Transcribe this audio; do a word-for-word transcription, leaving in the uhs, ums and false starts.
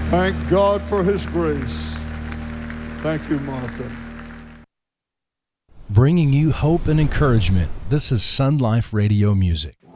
Thank God for His grace. Thank you, Martha. Bringing you hope and encouragement. This is Sun Life Radio Music.